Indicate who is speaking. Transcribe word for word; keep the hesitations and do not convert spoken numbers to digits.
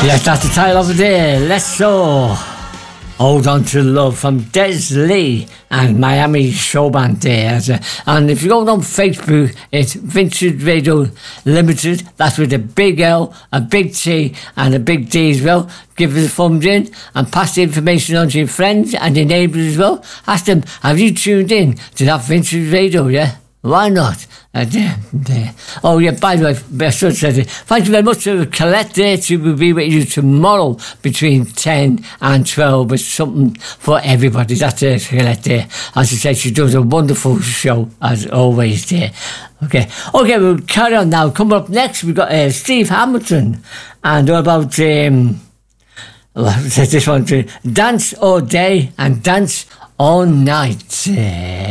Speaker 1: Yes, that's the title of the day. Let's go. Hold On to Love from Des Lee and Miami Show Band there. And if you go on Facebook, it's Vintage Radio Limited. That's with a big L, a big T and a big D as well. Give us a thumbs in and pass the information on to your friends and your neighbours as well. Ask them, have you tuned in to that Vintage Radio, yeah? Why not? Uh, there, there. Oh, yeah, by the way, I should have said it. Thank you very much to Colette there. She will be with you tomorrow between ten and twelve with something for everybody. That's it, Colette there. As I said, she does a wonderful show, as always, there. Okay, okay, we'll carry on now. Coming up next, we've got uh, Steve Hamilton. And what about, um, well, this one, too. Dance All Day and Dance All Night. Uh,